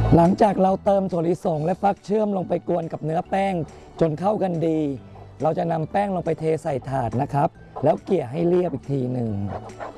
หลังจากเราเติมถั่วลิสงและฟักเชื่อมลงไปกวนกับเนื้อแป้งจนเข้ากันดีเราจะนำแป้งลงไปเทใส่ถาดนะครับแล้วเกี่ยให้เรียบอีกทีหนึ่ง